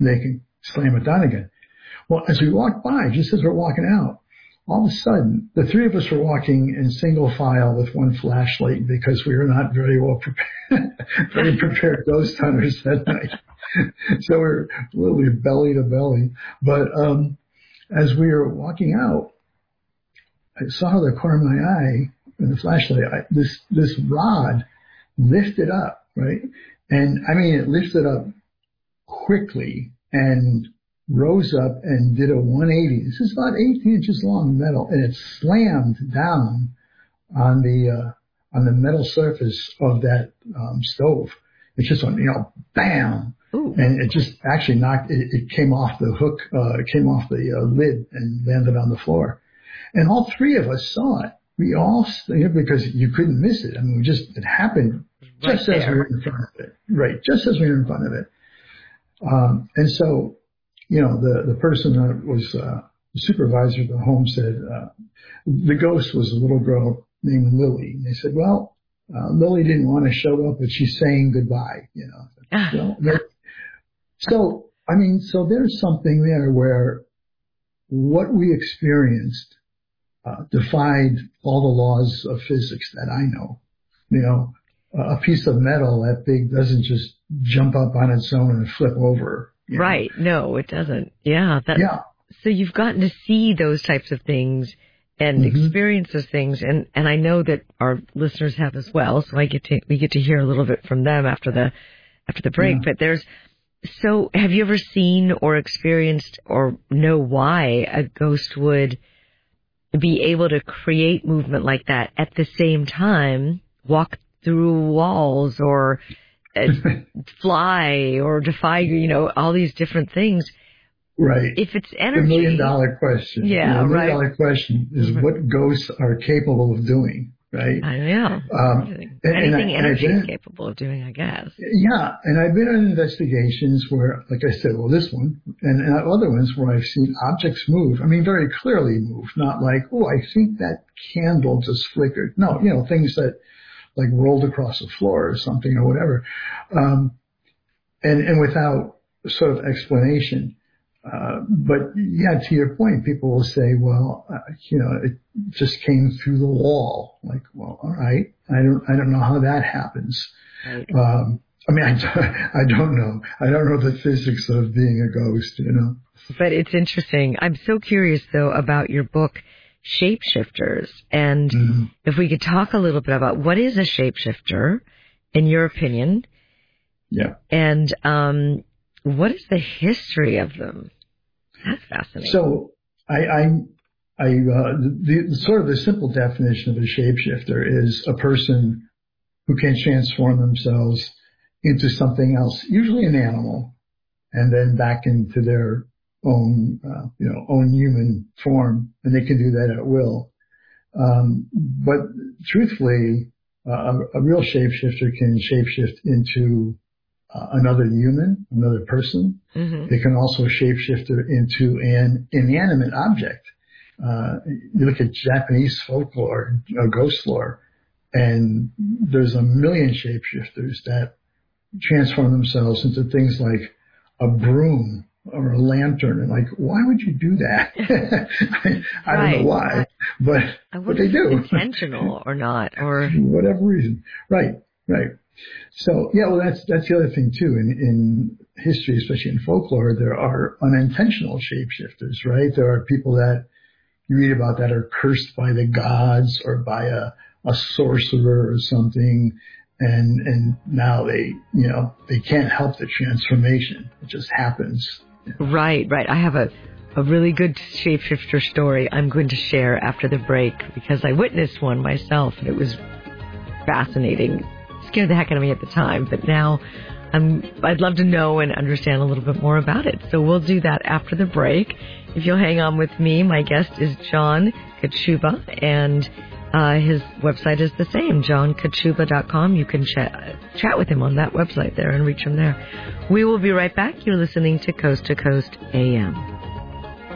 they can slam it down again. Well, as we walked by, just as we're walking out, all of a sudden, the three of us were walking in single file with one flashlight because we were not very well prepared, very prepared ghost hunters that night. So we're literally belly to belly. But as we were walking out, I saw the corner of my eye in the flashlight, this rod lifted up, right? And I mean, it lifted up quickly and rose up and did a 180. This is about 18 inches long metal, and it slammed down on the metal surface of that stove. It just went, bam. Ooh. And it just actually knocked, it came off the hook, it came off the lid and landed on the floor. And all three of us saw it. We all, because you couldn't miss it. I mean, it happened just as we were in front of it. Right, just as we were in front of it. And so, the person that was the supervisor of the home said the ghost was a little girl named Lily. And they said, well, Lily didn't want to show up, but she's saying goodbye. So there's something there where what we experienced defied all the laws of physics that I know. A piece of metal that big doesn't just jump up on its own and flip over. Right. No, it doesn't. Yeah. So you've gotten to see those types of things and experience those things. And I know that our listeners have as well. So we get to hear a little bit from them after the break. Yeah. But so have you ever seen or experienced or know why a ghost would be able to create movement like that at the same time, walk through walls or fly or defy, all these different things. Right. If it's energy. The $1 million question. Yeah, the $1 right. million question is what ghosts are capable of doing, right? I know. Anything energy is capable of doing, I guess. Yeah. And I've been on investigations where, like I said, this one and other ones where I've seen objects move. I mean, very clearly move, not like, I think that candle just flickered. No, things that like rolled across the floor or something or whatever. And without sort of explanation. But yeah, to your point, people will say, well, it just came through the wall. Like, well, all right. I don't know how that happens. Right. I don't know. I don't know the physics of being a ghost, But it's interesting. I'm so curious though about your book, Shapeshifters. And if we could talk a little bit about what is a shapeshifter in your opinion. Yeah. And, what is the history of them? That's fascinating. So the simple definition of a shapeshifter is a person who can transform themselves into something else, usually an animal, and then back into their own human form, and they can do that at will. But truthfully, a real shapeshifter can shapeshift into another human, another person. They can also shapeshift into an inanimate object. You look at Japanese folklore, ghost lore, and there's a million shapeshifters that transform themselves into things like a broom or a lantern. And like, why would you do that? I don't know why, but they do. Intentional or not, or whatever reason. Right. So, yeah, well, that's the other thing, too. In history, especially in folklore, there are unintentional shapeshifters, right? There are people that you read about that are cursed by the gods or by a sorcerer or something, and now they can't help the transformation. It just happens. Right. I have a really good shapeshifter story I'm going to share after the break because I witnessed one myself, and it was fascinating. Scared the heck out of me at the time, but now I'd love to know and understand a little bit more about it. So we'll do that after the break. If you'll hang on with me, my guest is John Kachuba, and his website is the same, johnkachuba.com. You can chat with him on that website there and reach him there. We will be right back. You're listening to Coast AM.